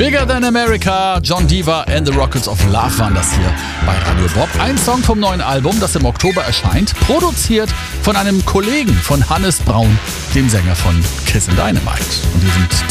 Bigger Than America, John Diva and the Rockets of Love waren das hier bei Radio Bob. Ein Song vom neuen Album, das im Oktober erscheint, produziert von einem Kollegen von Hannes Braun, dem Sänger von Kiss and Dynamite. Und hier sind